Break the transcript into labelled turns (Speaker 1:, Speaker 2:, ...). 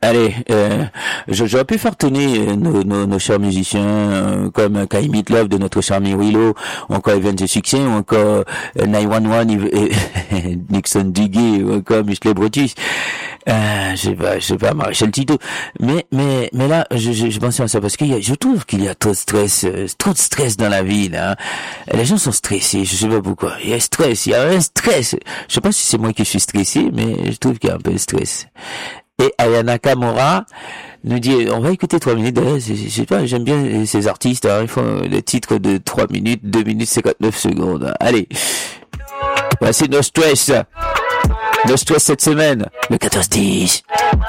Speaker 1: Allez, j'aurais pu faire tourner nos chers musiciens comme Kai Meatloaf de notre cher Willow, ou encore Evans de Succès, ou encore 911 et Nixon Diggy, ou encore Michelet Brutus. Je sais pas, Maréchal Tito. Mais là, je pensais à ça parce je trouve qu'il y a trop de stress dans la vie, là. Les gens sont stressés, je sais pas pourquoi. Il y a un stress. Je sais pas si c'est moi qui suis stressé, mais je trouve qu'il y a un peu de stress. Et Ayana Kamura nous dit, on va écouter 3 minutes, je sais pas, j'aime bien ces artistes, hein, ils font les titres de 3 minutes, 2 minutes 59 secondes. Allez. Voici No Stress cette semaine, le 14-10.